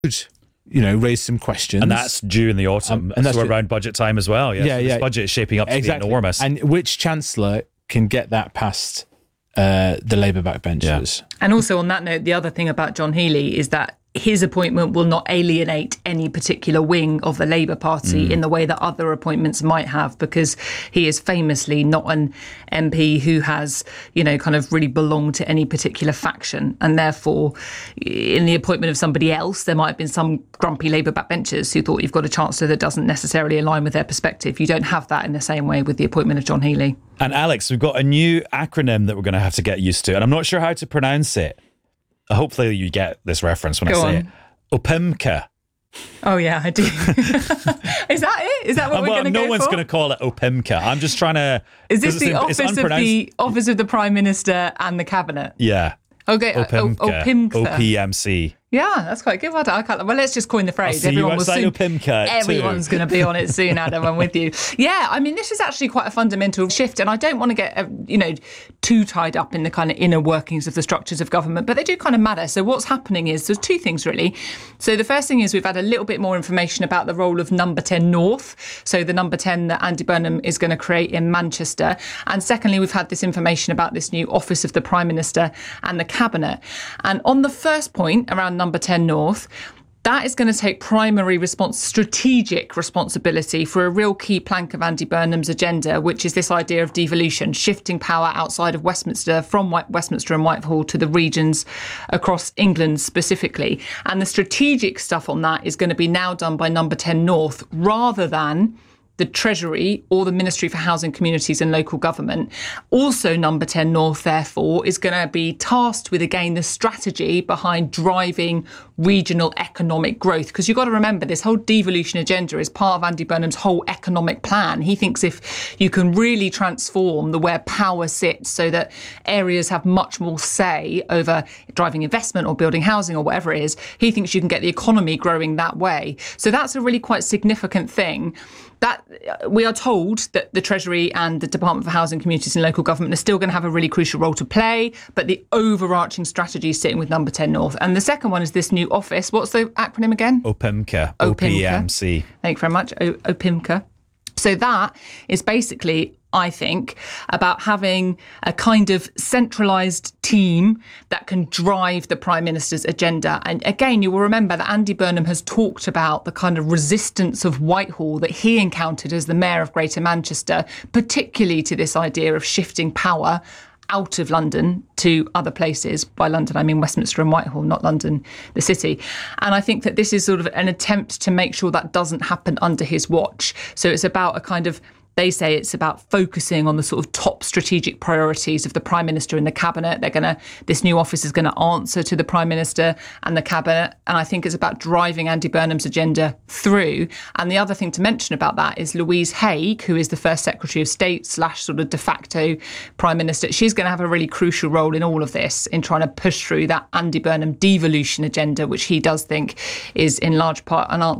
raise some questions. And that's due in the autumn. And that's around budget time as well. Yes. This budget is shaping up to be enormous. And which Chancellor can get that past the Labour backbenchers? Yeah. And also on that note, the other thing about John Healey is that his appointment will not alienate any particular wing of the Labour Party in the way that other appointments might have, because he is famously not an MP who has, kind of really belonged to any particular faction. And therefore, in the appointment of somebody else, there might have been some grumpy Labour backbenchers who thought you've got a chancellor that doesn't necessarily align with their perspective. You don't have that in the same way with the appointment of John Healey. And Alex, we've got a new acronym that we're going to have to get used to, and I'm not sure how to pronounce it. Hopefully you get this reference when I say it. Opimka. Oh, yeah, I do. Is that it? Is that what we're going to go for? No one's going to call it Opimka. I'm just trying to... Is this the office of the Prime Minister and the Cabinet? Yeah. Okay, Opimka. OPMC. Yeah, that's quite good. Well, let's just coin the phrase. Everyone's going to be on it soon, Adam. I'm with you. Yeah, I mean, this is actually quite a fundamental shift, and I don't want to get too tied up in the kind of inner workings of the structures of government, but they do kind of matter. So what's happening is there's two things really. So the first thing is we've had a little bit more information about the role of Number 10 North, so the Number 10 that Andy Burnham is going to create in Manchester, and secondly, we've had this information about this new office of the Prime Minister and the Cabinet. And on the first point around Number 10 North, that is going to take primary strategic responsibility for a real key plank of Andy Burnham's agenda, which is this idea of devolution, shifting power outside of Westminster, from Westminster and Whitehall to the regions across England specifically. And the strategic stuff on that is going to be now done by Number 10 North rather than the Treasury or the Ministry for Housing, Communities and Local Government. Also, Number 10 North, therefore, is going to be tasked with, again, the strategy behind driving regional economic growth. Because you've got to remember, this whole devolution agenda is part of Andy Burnham's whole economic plan. He thinks if you can really transform where power sits so that areas have much more say over driving investment or building housing or whatever it is, he thinks you can get the economy growing that way. So that's a really quite significant thing. That we are told that the Treasury and the Department for Housing, Communities and Local Government are still going to have a really crucial role to play, but the overarching strategy is sitting with Number 10 North. And the second one is this new office. What's the acronym again? OPIMCA. OPMC. Thank you very much. OPIMCA. So that is basically, I think, about having a kind of centralised team that can drive the Prime Minister's agenda. And again, you will remember that Andy Burnham has talked about the kind of resistance of Whitehall that he encountered as the Mayor of Greater Manchester, particularly to this idea of shifting power out of London to other places. By London, I mean Westminster and Whitehall, not London, the city. And I think that this is sort of an attempt to make sure that doesn't happen under his watch. So it's about a kind of, they say it's about focusing on the sort of top strategic priorities of the Prime Minister and the Cabinet. This new office is going to answer to the Prime Minister and the Cabinet. And I think it's about driving Andy Burnham's agenda through. And the other thing to mention about that is Louise Haigh, who is the first Secretary of State / sort of de facto Prime Minister. She's going to have a really crucial role in all of this, in trying to push through that Andy Burnham devolution agenda, which he does think is in large part an answer